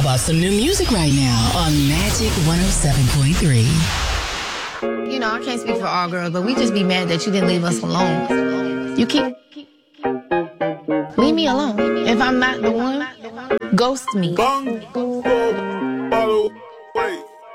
about some new music right now on Magic 107.3? You know, I can't speak for all girls, but we just be mad that you didn't leave us alone. You keep... Leave me alone. If I'm not the one, ghost me. Bang,